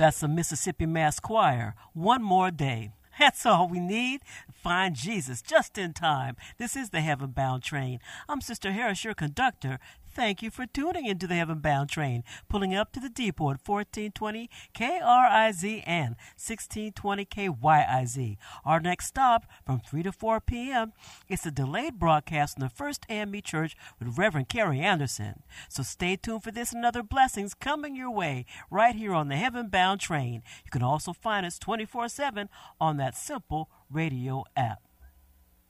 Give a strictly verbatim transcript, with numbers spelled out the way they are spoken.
That's the Mississippi Mass Choir, One More Day. That's all we need. Find Jesus just in time. This is the Heaven Bound Train. I'm Sister Harris, your conductor. Thank you for tuning into the Heaven Bound Train, pulling up to the depot at fourteen twenty K R I Z and sixteen twenty K Y I Z. Our next stop from three to four p.m. is a delayed broadcast from the First A M E Church with Reverend Carrie Anderson. So stay tuned for this and other blessings coming your way right here on the Heaven Bound Train. You can also find us twenty-four seven on that simple radio app.